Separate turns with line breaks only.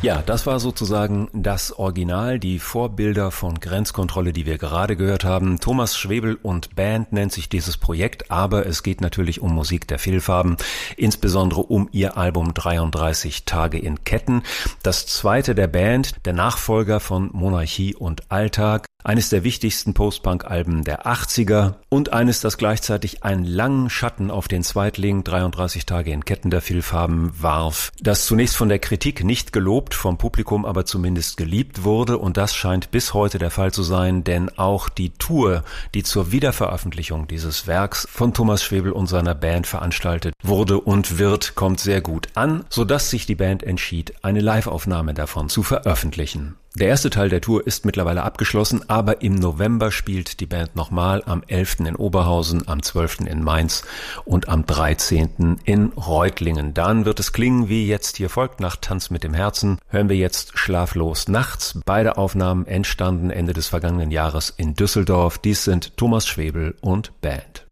Ja, das war sozusagen das Original, die Vorbilder von Grenzkontrolle, die wir gerade gehört haben. Thomas Schwebel und Band nennt sich dieses Projekt, aber es geht natürlich um Musik der Fehlfarben, insbesondere um ihr Album 33 Tage in Ketten. Das zweite der Band, der Nachfolger von Monarchie und Alltag. Eines der wichtigsten Post-Punk-Alben der 80er und eines, das gleichzeitig einen langen Schatten auf den Zweitling 33 Tage in Ketten der Fehlfarben warf, das zunächst von der Kritik nicht gelobt, vom Publikum aber zumindest geliebt wurde, und das scheint bis heute der Fall zu sein, denn auch die Tour, die zur Wiederveröffentlichung dieses Werks von Thomas Schwebel und seiner Band veranstaltet wurde und wird, kommt sehr gut an, sodass sich die Band entschied, eine Live-Aufnahme davon zu veröffentlichen. Der erste Teil der Tour ist mittlerweile abgeschlossen, aber im November spielt die Band nochmal, am 11. in Oberhausen, am 12. in Mainz und am 13. in Reutlingen. Dann wird es klingen, wie jetzt hier folgt. Nach Tanz mit dem Herzen hören wir jetzt Schlaflos nachts. Beide Aufnahmen entstanden Ende des vergangenen Jahres in Düsseldorf. Dies sind Thomas Schwebel und Band.